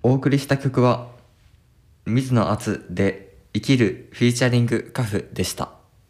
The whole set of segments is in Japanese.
お送りした曲は水野敦で生きるフィーチャリングカフでした。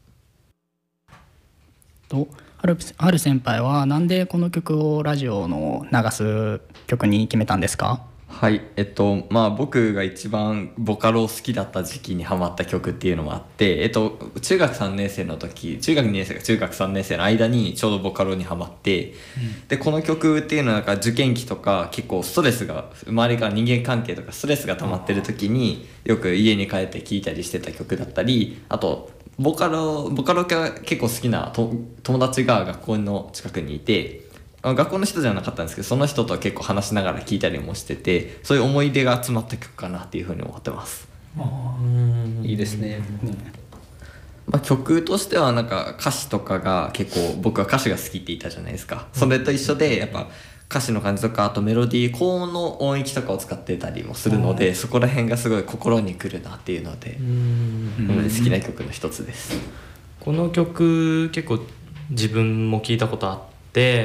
はる先輩はなんでこの曲をラジオの流す曲に決めたんですか？ はい、僕が一番ボカロを好きだった時期にハマった曲っていうのもあって、中学3年生の時、中学2年生か中学3年生の間にちょうどボカロにハマって、でこの曲っていうのはなんか受験期とか結構ストレスが周りから人間関係とかストレスが溜まってる時によく家に帰って聴いたりしてた曲だったり、あとボカロが結構好きな友達が学校の近くにいて、学校の人じゃなかったんですけど、その人と結構話しながら聴いたりもしてて、そういう思い出が詰まった曲かなっていうふうに思ってます。 いいですね。 曲としてはなんか歌詞とかが結構僕は歌詞が好きって言ったじゃないですか。それと一緒でやっぱ歌詞の感じとか、あとメロディー、高音の音域とかを使ってたりもするので、そこら辺がすごい心にくるなっていうので、好きな曲の一つです。 この曲結構自分も聞いたことあって、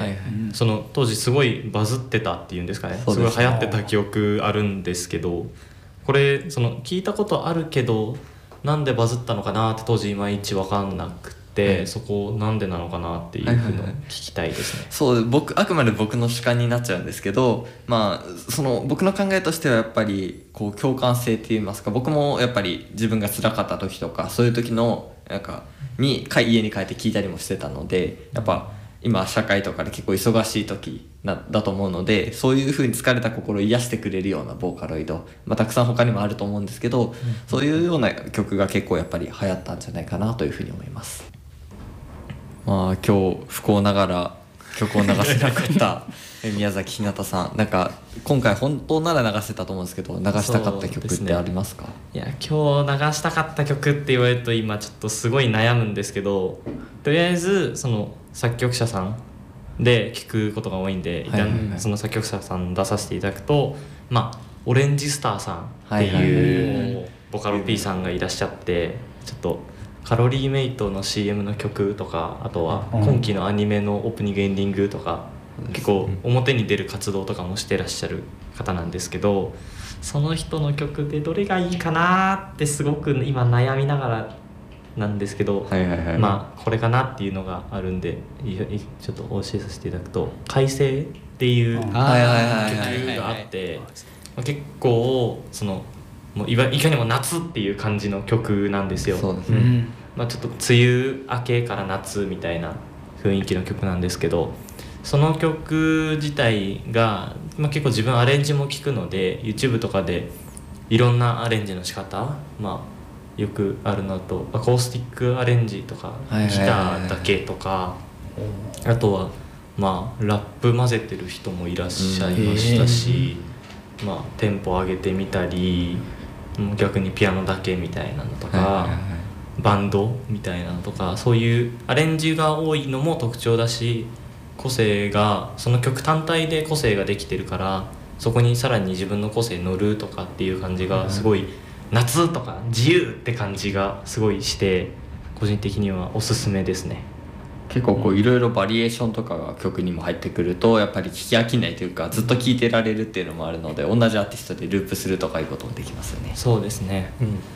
その当時すごいバズってたっていうんですかね、すごい流行ってた記憶あるんですけど、これその聞いたことあるけどなんでバズったのかなって当時いまいち分かんなくて、そこなんでなのかなっていうのを聞きたいですね。 そうあくまで僕の主観になっちゃうんですけど、その僕の考えとしてはやっぱりこう共感性って言いますか、僕もやっぱり自分が辛かった時とかそういう時のなんか家に帰って聞いたりもしてたので、やっぱ今社会とかで結構忙しい時だと思うので、そういう風に疲れた心を癒してくれるようなボーカロイド、たくさん他にもあると思うんですけど、そういうような曲が結構やっぱり流行ったんじゃないかなというふうに思います。今日不幸ながら曲を流せなかった宮崎ひなたさん、なんか今回本当なら流せたと思うんですけど、流したかった曲ってありますか？ いや、今日流したかった曲って言われると今ちょっとすごい悩むんですけど、とりあえずその作曲者さんで聴くことが多いんで、その作曲者さん出させていただくと、オレンジスターさんっていうボカロ P さんがいらっしゃって、ちょっとカロリーメイトの CM の曲とか、あとは今期のアニメのオープニングエンディングとか、結構表に出る活動とかもしてらっしゃる方なんですけど、その人の曲でどれがいいかなってすごく今悩みながらなんですけど、これかなっていうのがあるんでちょっとお教えさせていただくと、快晴っていう曲があって、結構そのもういかにも夏っていう感じの曲なんですよ。 そうですね。 ちょっと梅雨明けから夏みたいな雰囲気の曲なんですけど、その曲自体が、結構自分アレンジも聞くので YouTube とかでいろんなアレンジの仕方、よくあるのとアコースティックアレンジとかギターだけとか、あとはラップ混ぜてる人もいらっしゃいましたし、テンポ上げてみたり逆にピアノだけみたいなのとか、バンドみたいなのとか、そういうアレンジが多いのも特徴だし、個性がその曲単体で個性ができてるから、そこにさらに自分の個性乗るとかっていう感じがすごい、夏とか自由って感じがすごいして、個人的にはおすすめですね。 結構いろいろバリエーションとかが曲にも入ってくるとやっぱり聴き飽きないというか、ずっと聴いてられるっていうのもあるので、同じアーティストでループするとかいうこともできますよね。 そうですね、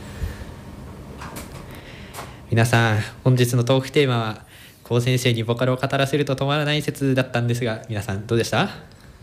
皆さん、本日のトークテーマは高先生にボカロを語らせると止まらない説だったんですが、皆さんどうでした？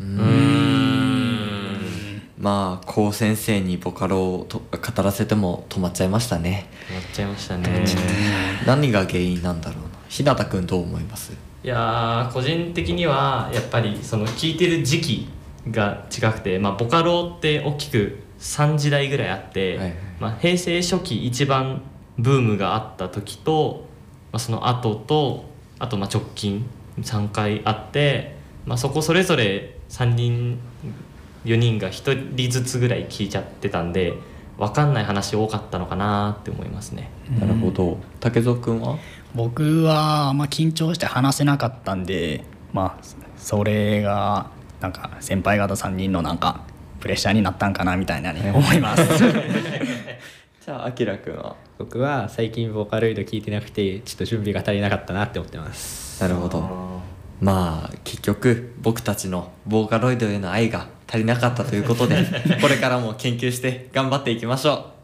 高先生にボカロを語らせても止まっちゃいましたね。 止まっちゃいましたね。 何が原因なんだろうな。日向くんどう思います？ いや、個人的にはやっぱりその聴いてる時期が違くて、ボカロって大きく3時代ぐらいあって、平成初期一番ブームがあった時と、その後と、あと直近3回あって、そこそれぞれ3人4人が1人ずつぐらい聞いちゃってたんで、分かんない話多かったのかなって思いますね。 なるほど。竹蔵くんは？ 僕は緊張して話せなかったんで、それがなんか先輩方3人のなんかプレッシャーになったんかなみたいな思いますじゃああきらくんは？ 僕は最近ボーカロイド聞いてなくて、ちょっと準備が足りなかったなって思ってます。 なるほど。結局僕たちのボーカロイドへの愛が足りなかったということでこれからも研究して頑張っていきましょ